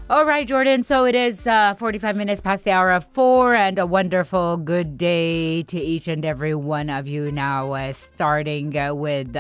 All right, Jordan. So it is 45 minutes past the hour of 4, and a wonderful good day to each and every one of you now, starting with